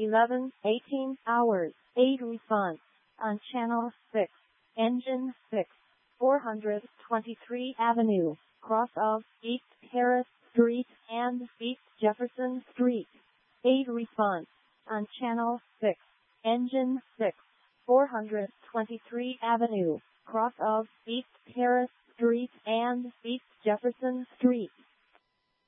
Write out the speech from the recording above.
11:18 hours. 8 response. On channel 6. Engine 6. 423 Avenue, cross of East Harris Street and East Jefferson Street. 8 response. On channel 6. Engine 6. 423 Avenue, cross of East Harris Street and East Jefferson Street.